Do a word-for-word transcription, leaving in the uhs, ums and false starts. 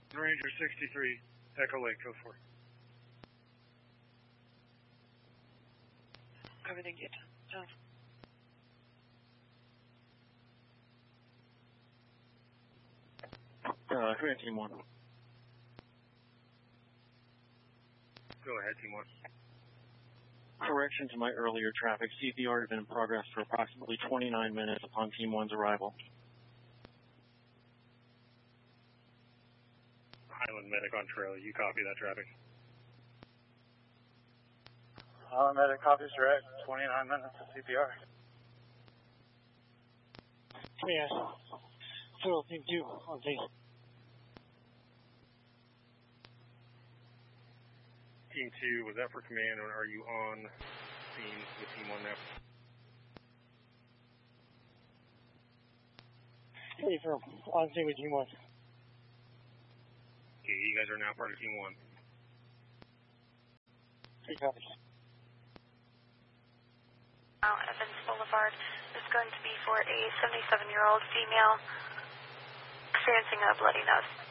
Ranger sixty-three, Echo Lake, code four. Everything get down. Uh, Command Team one. Go ahead, Team one. Correction to my earlier traffic. C P R has been in progress for approximately twenty-nine minutes upon Team one's arrival. Highland Medic on trail, you copy that traffic? Highland Medic copies direct, twenty-nine minutes of C P R. Yes. So, Team two on scene. Team two, was that for command, or are you on scene with Team one now? Hey, firm. On scene with Team one. Okay, you guys are now part of Team one. Three copies. Now, Evans Boulevard is going to be for a seventy-seven-year-old female experiencing a bloody nose.